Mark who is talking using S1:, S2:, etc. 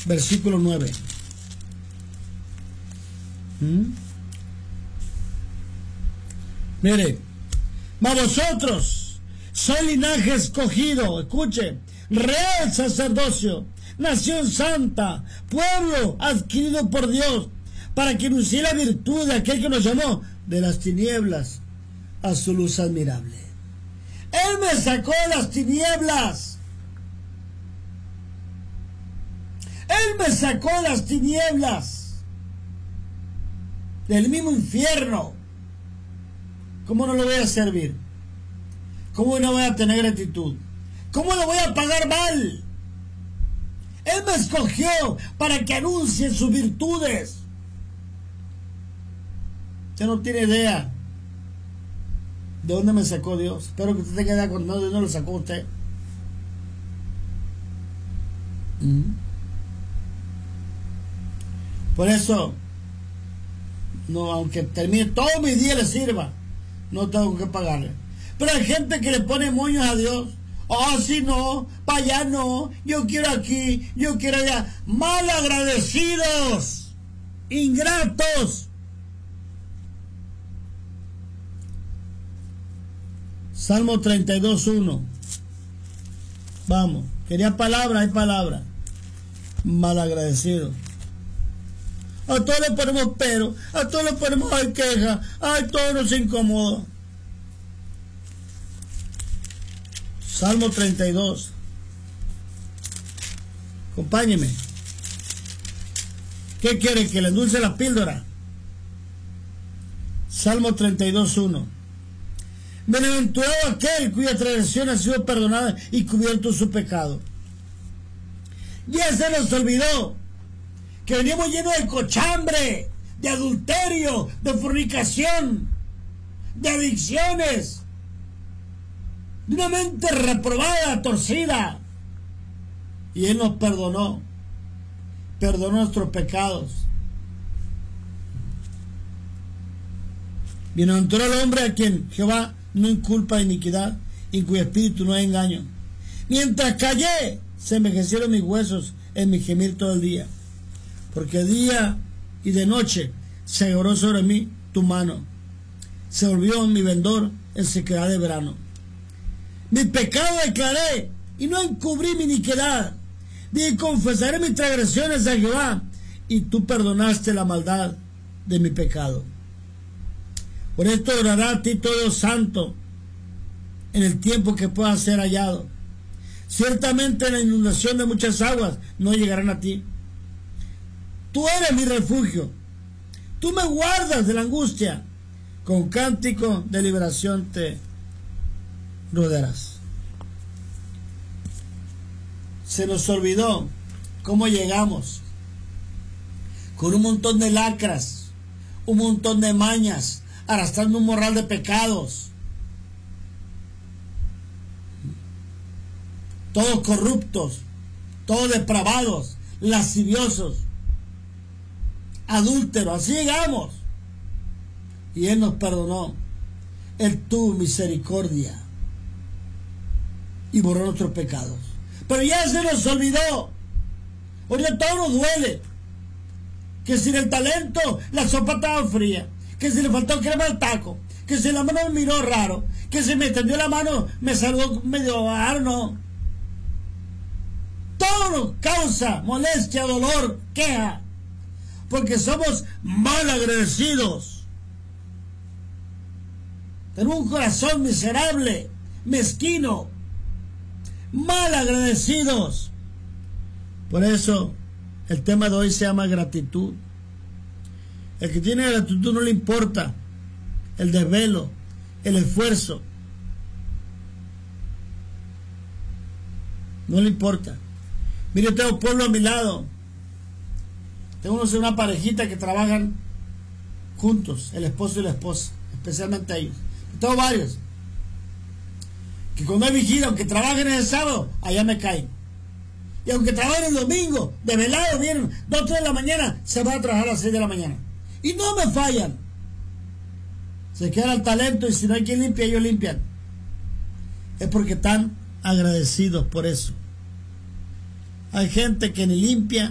S1: versículo 9. Mire, mas vosotros sois linaje escogido, escuche, real sacerdocio, nación santa, pueblo adquirido por Dios, para que anuncie la virtud de aquel que nos llamó de las tinieblas a su luz admirable. Él me sacó de las tinieblas. Él me sacó de las tinieblas, del mismo infierno. ¿Cómo no lo voy a servir? ¿Cómo no voy a tener gratitud? ¿Cómo lo voy a pagar mal? Él me escogió para que anuncie sus virtudes. Usted no tiene idea de dónde me sacó Dios. Espero que usted tenga idea cuando Dios no lo sacó a usted. Por eso, no, aunque termine todo mi día le sirva, no tengo que pagarle. Pero hay gente que le pone moños a Dios. Oh, si no, para allá no, yo quiero aquí, yo quiero allá. Mal agradecidos, ingratos. Salmo 32:1. Vamos, quería palabra, hay palabra. Mal agradecido. A todos le ponemos pero, a todos le ponemos ay queja, ay todo nos incomoda. Salmo 32. Acompáñeme. ¿Qué quiere? ¿Que le endulce la píldora? Salmo 32:1. Bienaventurado aquel cuya transgresión ha sido perdonada y cubierto su pecado. Ya se nos olvidó que venimos llenos de cochambre, de adulterio, de fornicación, de adicciones, de una mente reprobada, torcida. Y Él nos perdonó nuestros pecados. Bienaventurado el hombre a quien Jehová no inculpa de iniquidad y en cuyo espíritu no hay engaño. Mientras callé, se envejecieron mis huesos en mi gemir todo el día. Porque día y de noche se agarró sobre mí tu mano. Se volvió mi vendor en sequedad de verano. Mi pecado declaré y no encubrí mi iniquidad. Dije, confesaré mis transgresiones a Jehová, y tú perdonaste la maldad de mi pecado. Por esto orará a ti todo santo en el tiempo que pueda ser hallado. Ciertamente en la inundación de muchas aguas no llegarán a ti. Tú eres mi refugio. Tú me guardas de la angustia. Con cántico de liberación te rodearás. Se nos olvidó cómo llegamos. Con un montón de lacras, un montón de mañas, arrastrando un morral de pecados. Todos corruptos, todos depravados, lasciviosos, adúlteros. Así llegamos. Y Él nos perdonó. Él tuvo misericordia y borró nuestros pecados. Pero ya se nos olvidó. Ahorita todo nos duele. Que sin el talento la sopa estaba fría. Que si le faltó crema al taco. Que si la mano me miró raro. Que si me extendió la mano me saludó medio no. Todo nos causa molestia, dolor, queja. Porque somos mal agradecidos. Tenemos un corazón miserable, mezquino, mal agradecidos. Por eso el tema de hoy se llama gratitud. El que tiene gratitud no le importa el desvelo, el esfuerzo. No le importa. Mire, tengo pueblo a mi lado. Tengo una parejita que trabajan juntos, el esposo y la esposa, especialmente ellos. Tengo varios que cuando hay vigilia, aunque trabajen el sábado, allá me caen. Y aunque trabajen el domingo, de velado, vienen 2 o 3 de la mañana, se van a trabajar a las 6 de la mañana. Y no me fallan. Se quedan al talento y si no hay quien limpie, ellos limpian. Es porque están agradecidos por eso. Hay gente que ni limpia